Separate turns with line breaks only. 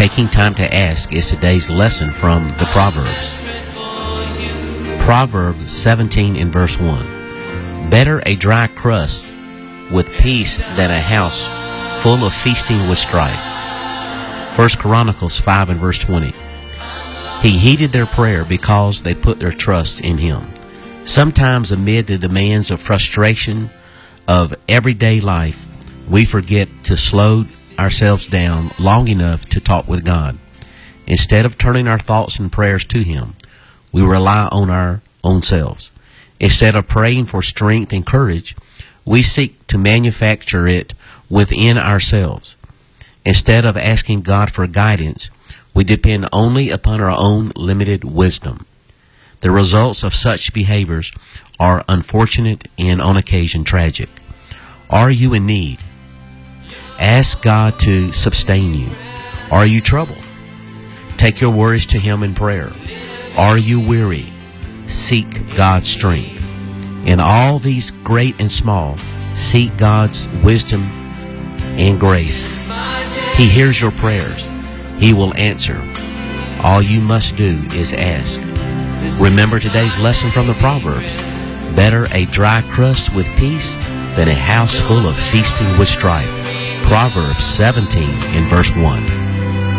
Taking time to ask is today's lesson from the Proverbs. Proverbs 17 and verse 1. Better a dry crust with peace than a house full of feasting with strife. 1 Chronicles 5 and verse 20. He heeded their prayer because they put their trust in Him. Sometimes amid the demands of frustration of everyday life, we forget to slow ourselves down long enough to talk with God. Instead of turning our thoughts and prayers to Him, we rely on our own selves. Instead of praying for strength and courage, we seek to manufacture it within ourselves. Instead of asking God for guidance, we depend only upon our own limited wisdom. The results of such behaviors are unfortunate and on occasion tragic. Are you in need? Ask God to sustain you. Are you troubled? Take your worries to Him in prayer. Are you weary? Seek God's strength. In all these great and small, seek God's wisdom and grace. He hears your prayers. He will answer. All you must do is ask. Remember today's lesson from the Proverbs. Better a dry crust with peace than a house full of feasting with strife. Proverbs 17 and verse 1.